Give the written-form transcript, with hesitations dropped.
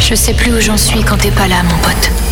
Je sais plus où j'en suis quand t'es pas là, mon pote.